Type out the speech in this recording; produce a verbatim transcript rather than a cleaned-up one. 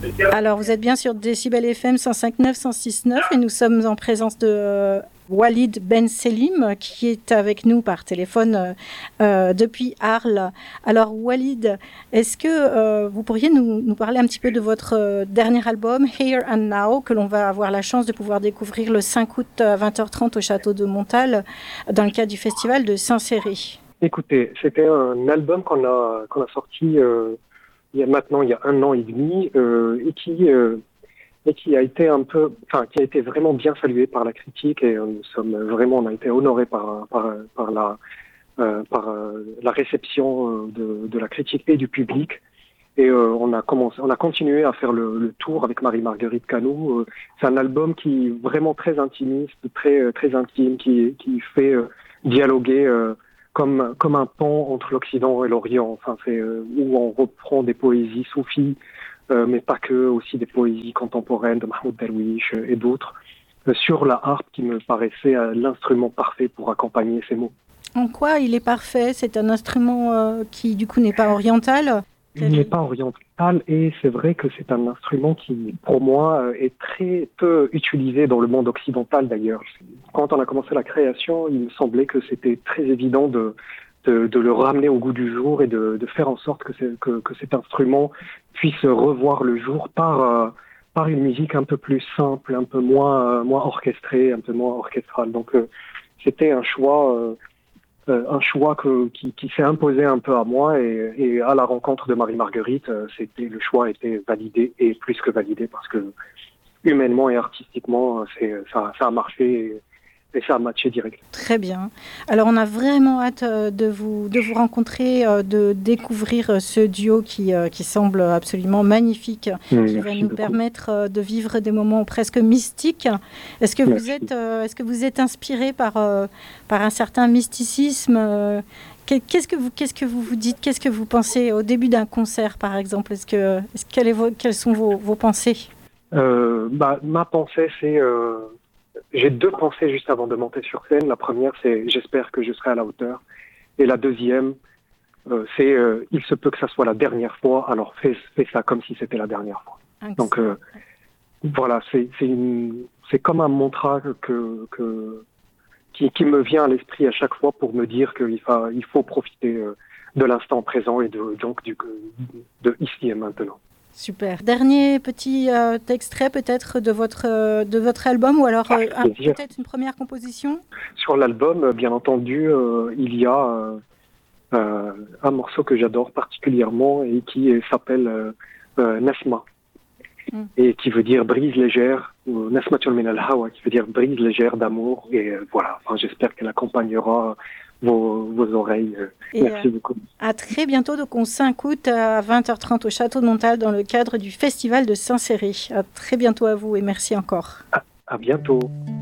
Alors, vous êtes bien sur Décibel F M cent cinq neuf, cent six neuf et nous sommes en présence de euh, Walid Ben Selim qui est avec nous par téléphone euh, depuis Arles. Alors, Walid, est-ce que euh, vous pourriez nous, nous parler un petit peu de votre euh, dernier album, Here and Now, que l'on va avoir la chance de pouvoir découvrir le cinq août à vingt heures trente au château de Montal dans le cadre du festival de Saint-Céré? Écoutez, c'était un album qu'on a, qu'on a sorti euh, il y a maintenant il y a un an et demi euh, et qui euh, et qui a été un peu, enfin qui a été vraiment bien salué par la critique et euh, nous sommes vraiment, on a été honorés par par par la euh, par euh, la réception euh, de, de la critique et du public. Et euh, on a commencé, on a continué à faire le, le tour avec Marie-Marguerite Canou. Euh, c'est un album qui est vraiment très intimiste, très très intime, qui qui fait euh, dialoguer. Euh, comme comme un pont entre l'Occident et l'Orient. Enfin, c'est euh, où on reprend des poésies soufis, euh, mais pas que, aussi des poésies contemporaines de Mahmoud Darwish euh, et d'autres, euh, sur la harpe qui me paraissait euh, l'instrument parfait pour accompagner ces mots. En quoi il est parfait? C'est un instrument euh, qui, du coup, n'est pas oriental? Il n'est pas oriental et c'est vrai que c'est un instrument qui, pour moi, est très peu utilisé dans le monde occidental d'ailleurs. Quand on a commencé la création, il me semblait que c'était très évident de, de, de le ramener au goût du jour et de, de faire en sorte que, c'est, que, que cet instrument puisse revoir le jour par, euh, par une musique un peu plus simple, un peu moins, euh, moins orchestrée, un peu moins orchestrale. Donc euh, c'était un choix... Euh, Euh, un choix que, qui, qui s'est imposé un peu à moi et, et à la rencontre de Marie-Marguerite, euh, c'était, le choix était validé et plus que validé parce que humainement et artistiquement, c'est, ça, ça a marché et, et ça a matché direct. Très bien. Alors on a vraiment hâte de vous, de vous rencontrer, de découvrir ce duo qui, qui semble absolument magnifique, mmh, qui va nous beaucoup. permettre de vivre des moments presque mystiques. Est-ce que vous êtes, est-ce que vous êtes inspiré par, par un certain mysticisme? Qu'est-ce que vous, qu'est-ce que vous vous dites? Qu'est-ce que vous pensez au début d'un concert, par exemple? Est-ce que, est-ce, quelle est vos, quelles sont vos, vos pensées? euh, bah, Ma pensée, c'est... Euh... J'ai deux pensées juste avant de monter sur scène. La première, c'est j'espère que je serai à la hauteur. Et la deuxième, euh, c'est euh, il se peut que ça soit la dernière fois, alors fais, fais ça comme si c'était la dernière fois. Excellent. Donc euh, voilà, c'est, c'est, une, c'est comme un mantra que, que, qui, qui me vient à l'esprit à chaque fois pour me dire qu'il faut, il faut profiter euh, de l'instant présent et de, donc du, de ici et maintenant. Super. Dernier petit euh, extrait peut-être de votre, euh, de votre album ou alors euh, un, peut-être une première composition? Sur l'album, bien entendu, euh, il y a euh, euh, un morceau que j'adore particulièrement et qui euh, s'appelle euh, euh, Nasma mm. et qui veut dire brise légère, ou Nasmatul min al-hawa, qui veut dire brise légère d'amour. Et euh, voilà, enfin, j'espère qu'elle accompagnera Vos, vos oreilles. Et merci euh, beaucoup. À très bientôt, donc on cinq août à vingt heures trente au château de Montal dans le cadre du festival de Saint-Céré. À très bientôt à vous et merci encore. À, à bientôt.